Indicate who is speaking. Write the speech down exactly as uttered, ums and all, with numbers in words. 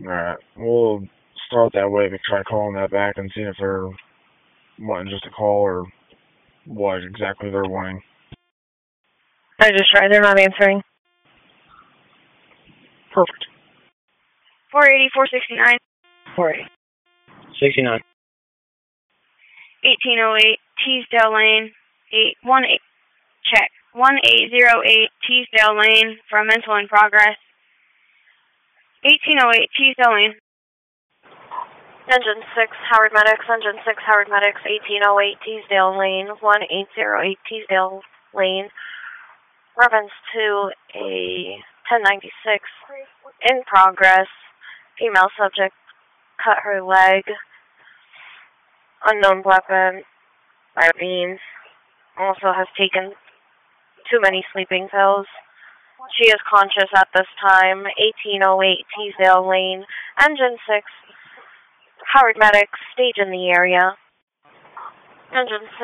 Speaker 1: Alright, we'll start that way, but try calling that back and seeing if they're wanting just a call or what exactly they're wanting.
Speaker 2: I just tried. They're not answering.
Speaker 1: Perfect.
Speaker 3: four eighty, four sixty-nine.
Speaker 2: four eighty. sixty-nine.
Speaker 3: eighteen oh eight, Teasdale Lane. eight one eight. Check. one eight zero eight, Teasdale Lane, for a mental in progress. eighteen oh eight, Teasdale Lane.
Speaker 4: Engine six, Howard Medics. Engine six, Howard Medics. eighteen oh eight, Teasdale Lane. one eight zero eight, Teasdale Lane. Reference to a ten ninety-six in progress. Female subject cut her leg. Unknown weapon. By means. Also has taken too many sleeping pills. She is conscious at this time. eighteen oh eight, Teasdale Lane. Engine six, Howard Medics. Stage in the area. Engine six.